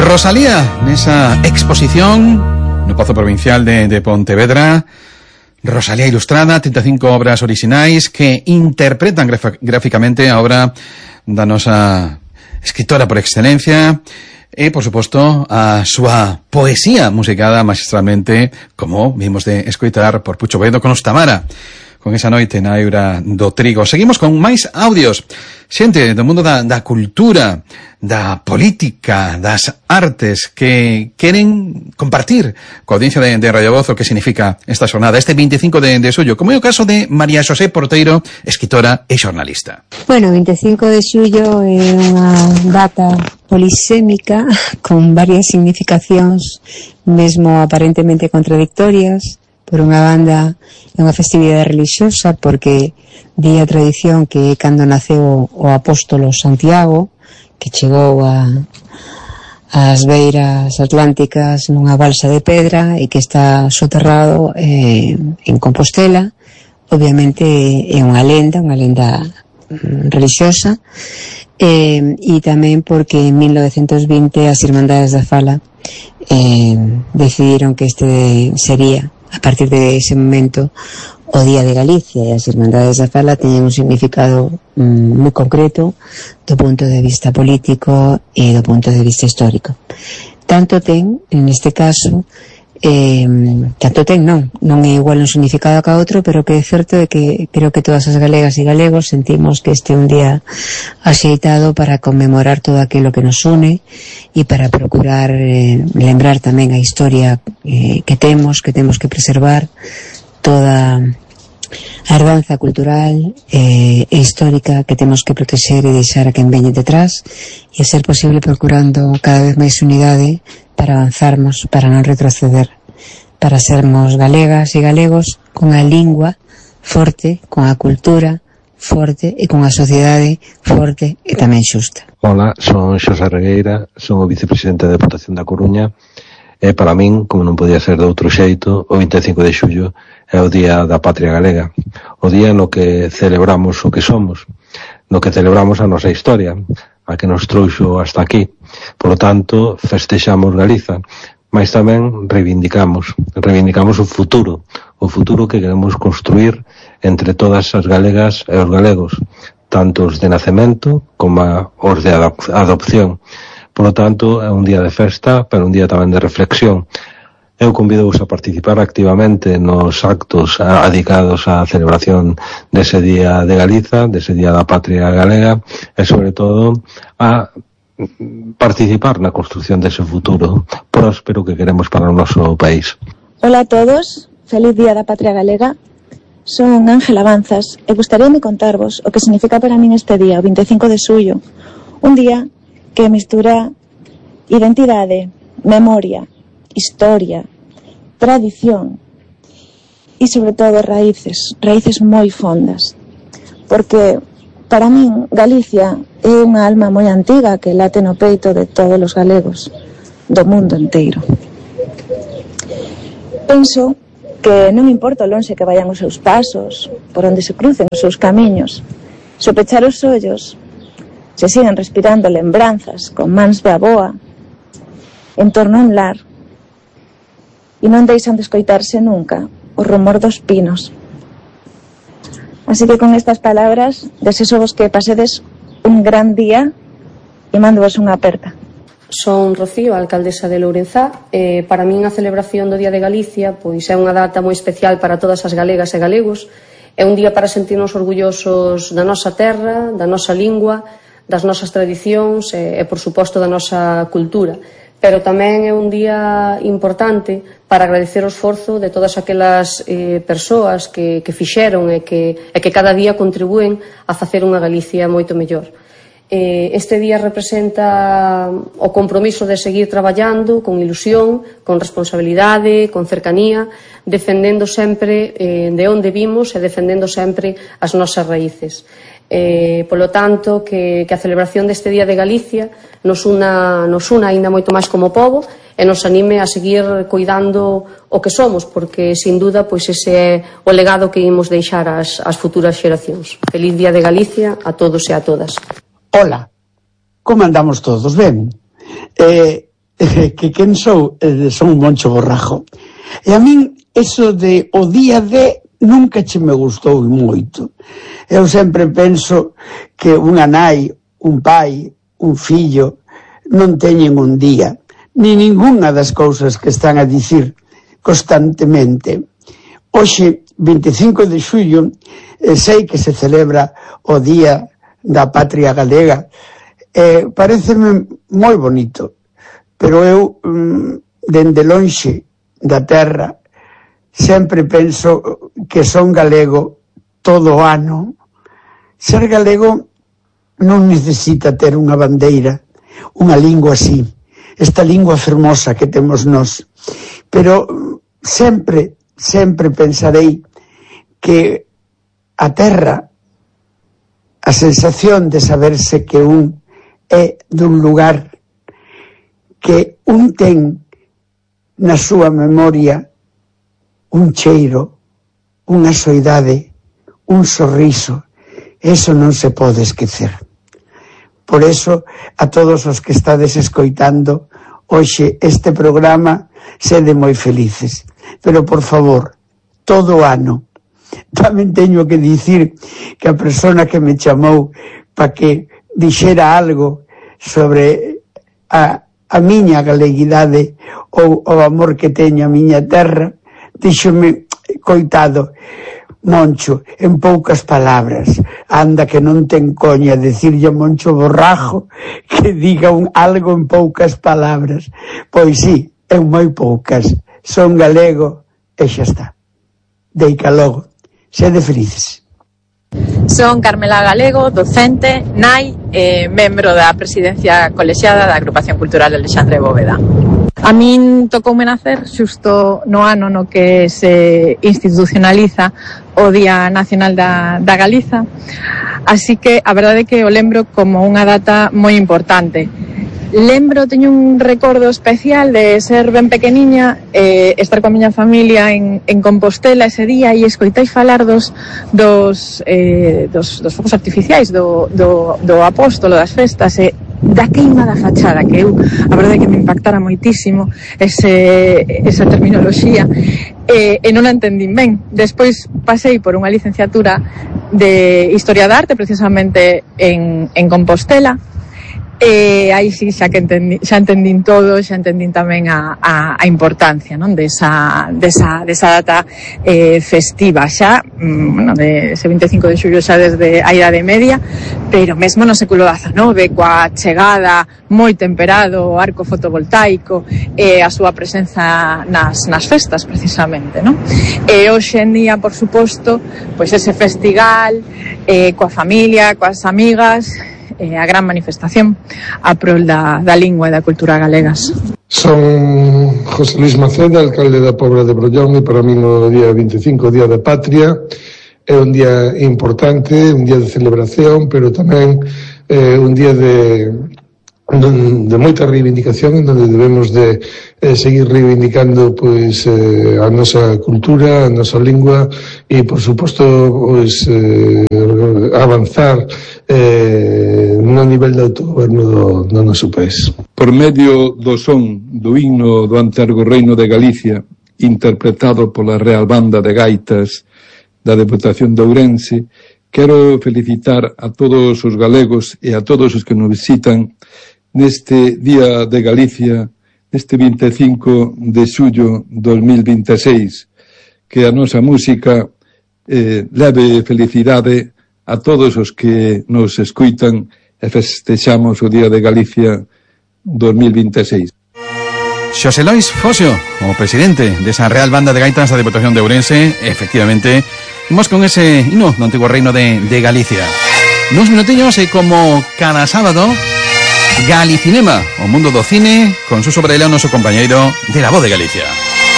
Rosalía, nesa exposición no Pazo Provincial de Pontevedra. Rosalía ilustrada, 35 obras orixinais que interpretan gráficamente a obra da nosa escritora por excelencia e, por suposto, a súa poesía musicada magistralmente, como vimos de escoitar por Pucho Boedo con Os Tamara, con esa noite na Eura do Trigo. Seguimos con máis audios. Xente do mundo da cultura, da política, das artes que queren compartir coa audiencia de Radio Voz o que significa esta xornada, este 25 de xullo, como é o caso de María Xosé Porteiro, escritora e xornalista. Bueno, 25 de xullo é unha data polisémica con varias significacións, mesmo aparentemente contradictorias. Por unha banda, é unha festividade religiosa porque di a tradición que cando naceu o apóstolo Santiago, que chegou ás beiras atlánticas nunha balsa de pedra e que está soterrado en Compostela. Obviamente é unha lenda religiosa, e tamén porque en 1920 as Irmandades da Fala decidiron que este sería, a partir de ese momento, o Día de Galicia, e as Irmandades da Fala teñen un significado moi concreto do punto de vista político e do punto de vista histórico. Tanto ten, neste caso, non é igual un significado que a outro, pero que é certo é que creo que todas as galegas e galegos sentimos que este é un día axeitado para conmemorar todo aquilo que nos une e para procurar lembrar tamén a historia que temos que preservar, toda a herdanza cultural e histórica que temos que protexer e deixar a quen veñe detrás, e a ser posible procurando cada vez máis unidade para avanzarmos, para non retroceder, para sermos galegas e galegos con a lingua forte, con a cultura forte e con a sociedade forte e tamén xusta. Hola, son Xosé Regueira, son o vicepresidente da Deputación da Coruña, e para min, como non podía ser de outro xeito, o 25 de xullo é o Día da Patria Galega, o día no que celebramos o que somos, no que celebramos a nosa historia, a que nos trouxo hasta aquí. Por lo tanto, festexamos Galiza, mas tamén reivindicamos o futuro que queremos construir entre todas as galegas e os galegos, tanto os de nacemento como os de adopción. Por lo tanto, é un día de festa, pero un día tamén de reflexión. Eu convido-vos a participar activamente nos actos dedicados á celebración dese Día de Galiza, dese Día da Patria Galega, e sobre todo a participar na construción dese futuro próspero que queremos para o noso país. Hola a todos, feliz Día da Patria Galega. Son Ángela Avanzas e gustaríame contarvos o que significa para min este día, o 25 de xullo. Un día que mestura identidade, memoria, historia, tradición e, sobre todo, raíces moi fondas. Porque, para min, Galicia é unha alma moi antiga que late no peito de todos os galegos do mundo inteiro. Penso que non importa o lonxe que vayan os seus pasos, por onde se crucen os seus camiños, se pechar os ollos, se siguen respirando lembranzas con mans de aboa en torno a un lar e non deixan de escoitarse nunca o rumor dos pinos. Así que con estas palabras desexovos que pasedes un gran día e mándovos unha aperta. Son Rocío, alcaldesa de Lourenzá, e para min a celebración do Día de Galicia pois é unha data moi especial para todas as galegas e galegos. É un día para sentirnos orgullosos da nosa terra, da nosa lingua, das nosas tradicións e, por suposto, da nosa cultura. Pero tamén é un día importante para agradecer o esforzo de todas aquelas persoas que fixeron e que cada día contribúen a facer unha Galicia moito mellor. Este día representa o compromiso de seguir traballando con ilusión, con responsabilidade, con cercanía, defendendo sempre de onde vimos e defendendo sempre as nosas raíces. Polo tanto, que a celebración deste Día de Galicia nos una aínda moito máis como pobo e nos anime a seguir cuidando o que somos, porque, sin duda, pois ese é o legado que imos deixar ás futuras xeracións. Feliz Día de Galicia a todos e a todas. Hola, como andamos todos? Ben? que quen sou, son un Moncho Borrajo. E a min, eso de o día de nunca che me gustou moito. Eu sempre penso que unha nai, un pai, un fillo, non teñen un día, ni ningunha das cousas que están a dicir constantemente. Hoxe, 25 de xullo, sei que se celebra o Día da Patria Galega. Pareceme moi bonito, pero eu, dende lonxe da terra, sempre penso que son galego todo o ano. Ser galego non necesita ter unha bandeira, unha lingua así, esta lingua fermosa que temos nós. Pero sempre pensarei que a terra, a sensación de saberse que un é dun lugar, que un ten na súa memoria un cheiro, unha soidade, un sorriso, eso non se pode esquecer. Por eso, a todos os que estades escoitando hoxe este programa, sede moi felices. Pero, por favor, todo o ano. Tamén teño que dicir que a persona que me chamou para que dixera algo sobre a miña galeguidade ou o amor que teño a miña terra, díxome, coitado, Moncho, en poucas palabras, anda que non ten coña decirlle a Moncho Borrajo que diga algo en poucas palabras. Pois sí, en moi poucas. Son galego e xa está. Deica logo. Sede felices. Son Carmela Galego, docente, nai e membro da presidencia colexiada da Agrupación Cultural Alexandre Bóveda. A min tocoume nacer xusto no ano no que se institucionaliza o Día Nacional da Galiza, así que a verdade é que o lembro como unha data moi importante. Teño un recordo especial de ser ben pequeniña, estar coa miña familia en Compostela ese día e escoitai falar dos fogos artificiais, do apóstolo das festas e da queima da fachada, que eu, a verdade é que me impactara moitísimo esa terminoloxía e non a entendín ben. Despois pasei por unha licenciatura de Historia da Arte, precisamente en Compostela, e aí sí xa entendín todo, xa entendín tamén a importancia, non, desa data festiva xa, de ese 25 de xullo xa desde a Idade Media, pero mesmo no século XIX, coa chegada moi temperado o arco fotovoltaico e a súa presenza nas festas precisamente, non? E hoxe en día, por suposto, pois ese festival coa familia, coas amigas, a gran manifestación a prol da lingua e da cultura galegas. Son José Luis Maceda, alcalde da Pobra de Brollón, e para mí o día 25, o Día da Patria, é un día importante, un día de celebración, pero tamén un día de moita reivindicación, en donde debemos de seguir reivindicando pois a nosa cultura, a nosa lingua e, por suposto, pois avanzar no nivel de autogoverno do noso país. Por medio do son do himno do antergo Reino de Galicia, interpretado pola Real Banda de Gaitas da Deputación de Ourense, quero felicitar a todos os galegos e a todos os que nos visitan neste Día de Galicia, neste 25 de xullo 2026, que a nosa música leve felicidade a todos os que nos escuitan e festexamos o Día de Galicia 2026. Xosé Lois Fosio, como presidente desa Real Banda de Gaitas da Deputación de Ourense, efectivamente, imos con ese himno do antigo reino de Galicia. Nos minutillos e como cada sábado, Galicinema, o mundo do cine, con Suso Varela, o noso compañeiro de La Voz de Galicia.